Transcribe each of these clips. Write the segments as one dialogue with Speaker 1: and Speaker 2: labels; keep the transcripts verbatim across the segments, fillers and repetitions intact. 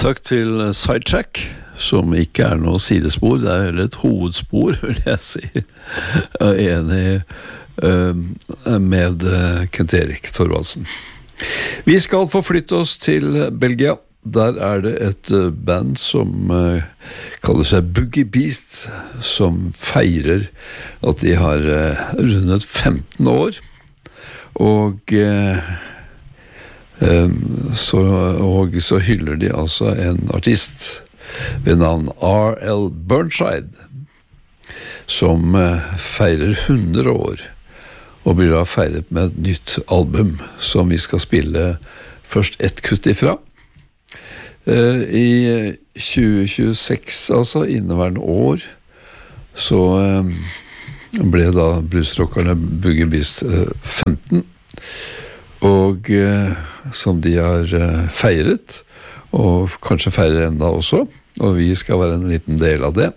Speaker 1: takk til Sidetrack, som ikke er noe sidespor, det er heller et hovedspor, vil jeg si. Jeg er enig uh, med uh, Kent Erik Thorvaldsen. Vi skal forflytte oss til Belgia. Der er det et uh, band som uh, kaller seg Boogie Beast, som feirer at de har uh, rundet femten år, og uh, um, så, og så hyller de altså en artist ved navn R L Burnside, som uh, feirer hundre år, og blir da feiret med et nytt album, som vi skal spille først ett kutt ifra. Uh, I tjue tjueseks, altså inneværende år, så uh, ble da bluesrockerne Boogie Beast uh, femten, og uh, som de har uh, feiret, og kanskje feirer enda også, og vi skal være en liten del av det.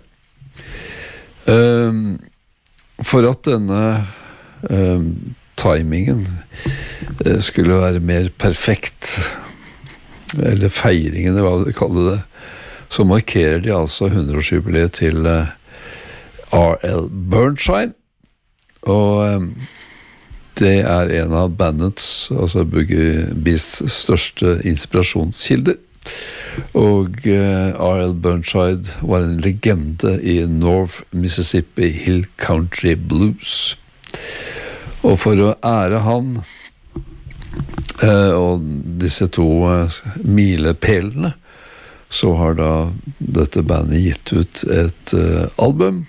Speaker 1: Uh, for at denne uh, timingen uh, skulle være mer perfekt, eller feiringen, eller hva du kaller det, så markerer de altså hundreårsjubileet til uh, R L Burnside, og um, det er en av bandets, altså Boogie Beasts største inspirasjonskilder, og uh, R L Burnside var en legende i North Mississippi Hill Country Blues, og for å ære han Uh, og disse to uh, milepælene, så har da dette bandet gitt ut et uh, album,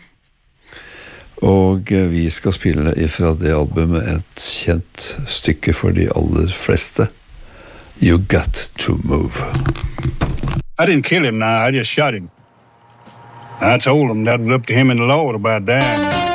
Speaker 1: og uh, vi skal spille ifra det albumet et kjent stykke for de aller fleste. You Got to Move.
Speaker 2: I didn't kill him now, I just shot him. I told him that was up to him and the Lord about that.